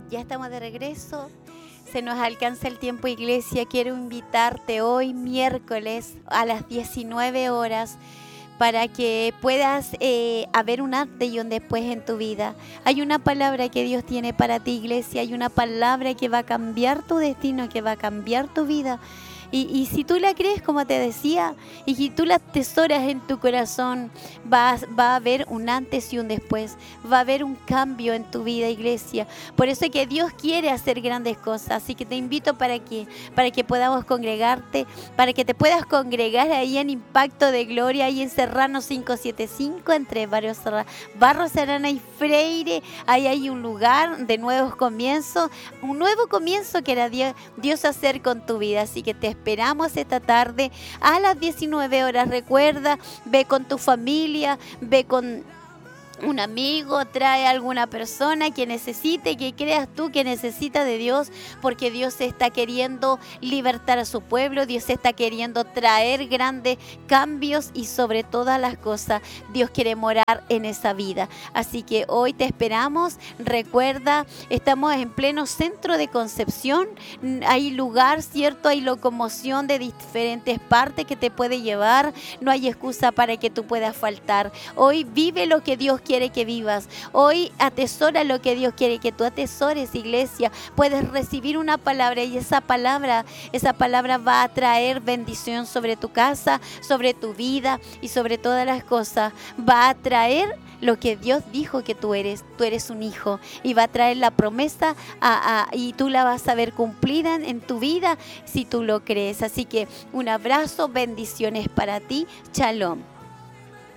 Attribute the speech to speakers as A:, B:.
A: Ya estamos de regreso. Se nos alcanza el tiempo, iglesia. Quiero invitarte hoy, miércoles, a las 19 horas, para que puedas haber un antes y un después en tu vida. Hay una palabra que Dios tiene para ti, iglesia. Hay una palabra que va a cambiar tu destino, que va a cambiar tu vida. Y si tú la crees, como te decía, y si tú la atesoras en tu corazón, va a haber un antes y un después. Va a haber un cambio en tu vida, iglesia. Por eso es que Dios quiere hacer grandes cosas. Así que te invito para que podamos congregarte, para que te puedas congregar ahí en Impacto de Gloria, ahí en Serrano 575, entre Barros Arana y Freire. Ahí hay un lugar de nuevos comienzos, un nuevo comienzo que era Dios hacer con tu vida. Así que te esperamos esta tarde a las 19 horas. Recuerda, ve con tu familia, ve con un amigo, trae a alguna persona que necesite, que creas tú que necesita de Dios, porque Dios está queriendo libertar a su pueblo, Dios está queriendo traer grandes cambios y sobre todas las cosas, Dios quiere morar en esa vida. Así que hoy te esperamos. Recuerda, estamos en pleno centro de Concepción, hay lugar, ¿cierto? Hay locomoción de diferentes partes que te puede llevar, no hay excusa para que tú puedas faltar. Hoy vive lo que Dios quiere que vivas. Hoy atesora lo que Dios quiere que tú atesores, iglesia. Puedes recibir una palabra y esa palabra va a traer bendición sobre tu casa, sobre tu vida y sobre todas las cosas. Va a traer lo que Dios dijo que tú eres. Tú eres un hijo y va a traer la promesa y tú la vas a ver cumplida en tu vida si tú lo crees. Así que un abrazo, bendiciones para ti. Shalom.